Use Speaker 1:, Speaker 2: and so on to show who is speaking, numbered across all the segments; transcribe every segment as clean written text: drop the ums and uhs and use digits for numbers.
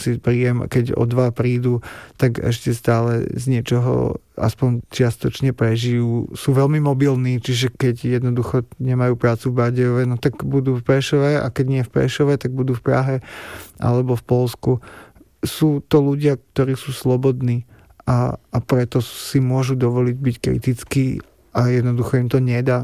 Speaker 1: si príjem, keď o 2 prídu, tak ešte stále z niečoho aspoň čiastočne prežijú. Sú veľmi mobilní, čiže keď jednoducho nemajú prácu v Bardejove, no tak budú v Prešove, a keď nie v Prešove, tak budú v Prahe alebo v Poľsku. Sú to ľudia, ktorí sú slobodní a preto si môžu dovoliť byť kritickí a jednoducho im to nedá.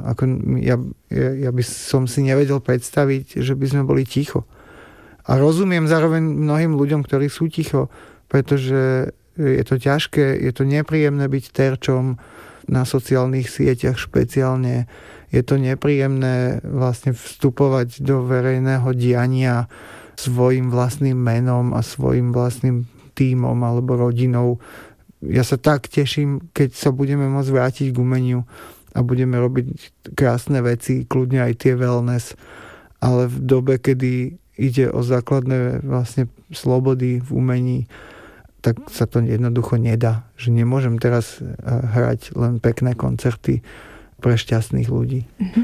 Speaker 1: Ja by som si nevedel predstaviť, že by sme boli ticho. A rozumiem zároveň mnohým ľuďom, ktorí sú ticho, pretože je to ťažké, je to nepríjemné byť terčom na sociálnych sieťach špeciálne. Je to nepríjemné vlastne vstupovať do verejného diania svojim vlastným menom a svojim vlastným tímom alebo rodinou. Ja sa tak teším, keď sa budeme môcť vrátiť k umeniu a budeme robiť krásne veci, kľudne aj tie wellness, ale v dobe, kedy ide o základné vlastne slobody v umení, tak sa to jednoducho nedá. Že nemôžem teraz hrať len pekné koncerty pre šťastných ľudí.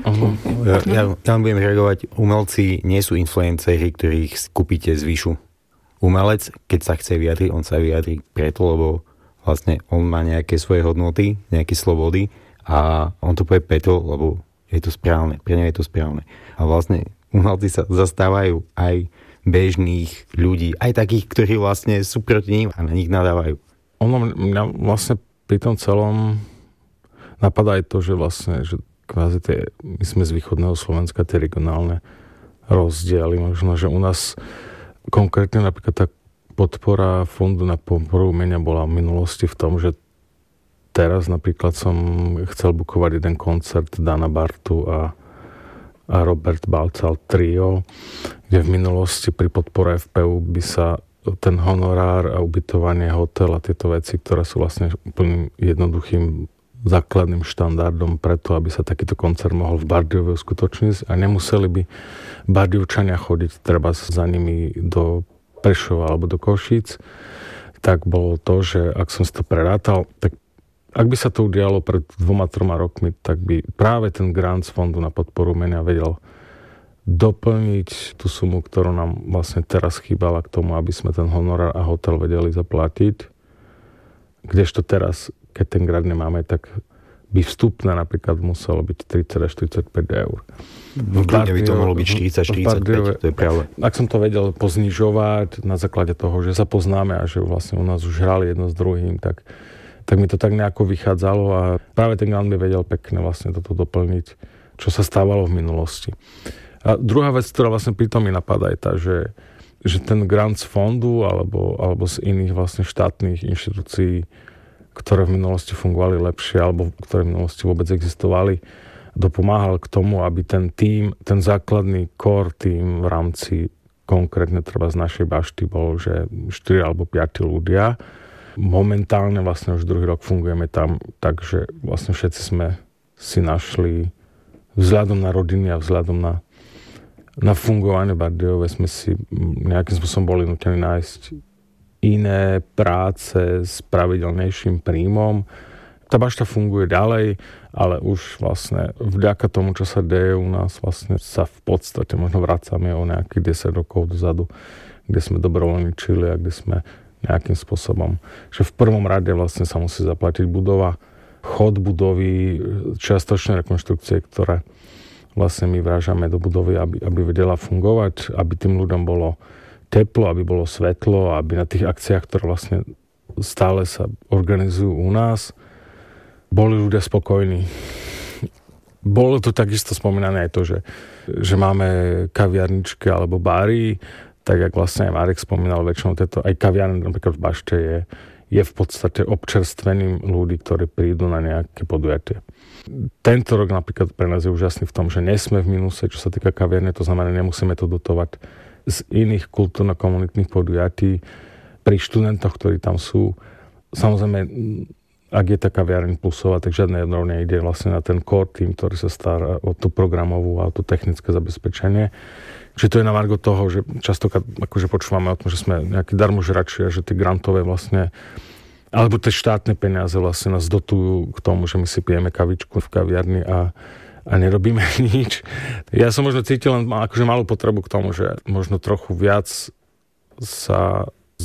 Speaker 2: Ja budem reagovať. Umelci nie sú influenceri, ktorých kúpite z výšu. Umelec, keď sa chce vyjadriť, on sa vyjadrí preto, lebo vlastne on má nejaké svoje hodnoty, nejaké slobody a on to povie preto, lebo je to správne. Pre mňa je to správne. A vlastne umelci sa zastávajú aj bežných ľudí, aj takých, ktorí vlastne sú proti ním a na nich nadávajú.
Speaker 3: Mňa vlastne pri tom celom napadá aj to, že vlastne, že kvázi my sme z východného Slovenska, tie regionálne rozdiely, možno, že u nás konkrétne napríklad tá podpora Fondu na podporu umenia bola v minulosti v tom, že teraz napríklad som chcel bukovať jeden koncert Dana Bartu a Robert Balcal Trio, kde v minulosti pri podpore FPU by sa ten honorár a ubytovanie, hotel a tieto veci, ktoré sú vlastne úplne jednoduchým základným štandardom preto, aby sa takýto koncert mohol v Bardejove uskutočniť a nemuseli by Bardejovčania chodiť treba za nimi do Prešova alebo do Košíc, tak bolo to, že ak som si to prerátal, tak ak by sa to udialo pred 2-3 rokmi, tak by práve ten grant z Fondu na podporu umenia vedel doplniť tú sumu, ktorú nám vlastne teraz chýbala k tomu, aby sme ten honorár a hotel vedeli zaplatiť. Kdežto teraz, keď ten grant nemáme, tak by vstupné napríklad muselo byť 30 až 45 eur.
Speaker 2: V Bardejove by to mohlo byť 40-45, to je pravda.
Speaker 3: Ak som to vedel poznižovať na základe toho, že sa poznáme a že vlastne u nás už hrali jedno s druhým, tak mi to tak nejako vychádzalo a práve ten grant by vedel pekne vlastne toto doplniť, čo sa stávalo v minulosti. A druhá vec, ktorá vlastne pri tom mi napadá, je tá, že ten grant z fondu alebo z iných vlastne štátnych inštitúcií, ktoré v minulosti fungovali lepšie alebo ktoré v minulosti vôbec existovali, dopomáhal k tomu, aby ten tím, ten základný core tím v rámci konkrétne treba z našej bašty bol, že 4 alebo 5 ľudia. Momentálne vlastne už druhý rok fungujeme tam, takže vlastne všetci sme si našli vzhľadom na rodiny a vzhľadom na fungovanie Bardejove sme si nejakým spôsobom boli nutení nájsť iné práce s pravidelnejším príjmom. Tá bašta funguje ďalej, ale už vlastne vďaka tomu, čo sa deje u nás, vlastne sa v podstate možno vracame o nejakých 10 rokov dozadu, kde sme dobrovoľničili a kde sme nejakým spôsobom, že v prvom rade vlastne sa musí zaplatiť budova, chod budovy, čiastočné rekonštrukcie, ktoré vlastne my vrážame do budovy, aby vedela fungovať, aby tým ľuďom bolo teplo, aby bolo svetlo, aby na tých akciách, ktoré vlastne stále sa organizujú u nás, boli ľudia spokojní. Bolo tu takisto spomínané aj to, že máme kaviarničky alebo bary, tak jak vlastne aj Marek spomínal, väčšinou aj kaviarne napríklad v Bašte je v podstate občerstvením ľudí, ktorí prídu na nejaké podujatie. Tento rok napríklad pre nás je úžasný v tom, že nesme v minuse, čo sa týka kaviarne, to znamená, nemusíme to dotovať z iných kultúrno-komunitných podujatí pri študentoch, ktorí tam sú. Samozrejme, ak je tá kaviareň plusová, tak žiadne jedno nejde vlastne na ten core team, ktorý sa stará o tú programovú a o to technické zabezpečenie. Čiže to je na margo toho, že častokrát akože počúvame o tom, že sme nejakí darmožrači a že tie grantové vlastne alebo tie štátne peniaze vlastne nás dotujú k tomu, že my si pijeme kavičku v kaviarni a nerobíme nič. Ja som možno cítil len akože malú potrebu k tomu, že možno trochu viac sa